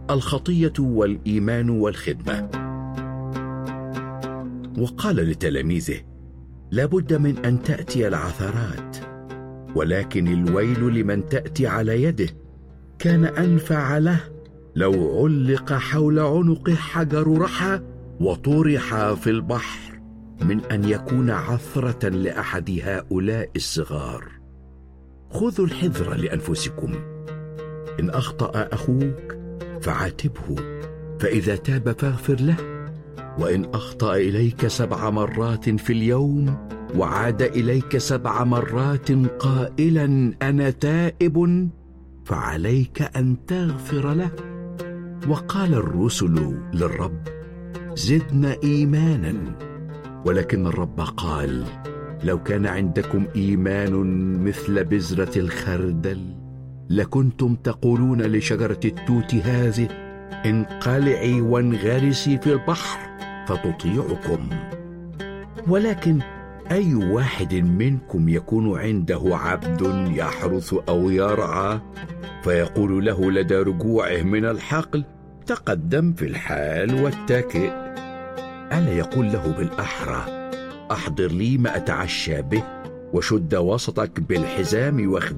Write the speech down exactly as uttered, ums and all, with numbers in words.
الخطية والإيمان والخدمة. وقال لتلاميذه: لا بد من أن تأتي العثرات، ولكن الويل لمن تأتي على يده. كان أنفع له لو علق حول عنقه حجر رحى وطرح في البحر من أن يكون عثرة لأحد هؤلاء الصغار. خذوا الحذر لأنفسكم. إن أخطأ أخوك فعاتبه، فإذا تاب فاغفر له. وإن أخطأ إليك سبع مرات في اليوم وعاد إليك سبع مرات قائلا أنا تائب، فعليك أن تغفر له. وقال الرسل للرب: زدنا إيمانا. ولكن الرب قال: لو كان عندكم إيمان مثل بذرة الخردل لكنتم تقولون لشجرة التوت هذه انقلعي وانغرسي في البحر فتطيعكم. ولكن أي واحد منكم يكون عنده عبد يحرث أو يرعى فيقول له لدى رجوعه من الحقل تقدم في الحال واتكئ، ألا يقول له بالأحرى: أحضر لي ما أتعشى به، وشد وسطك بالحزام واخدم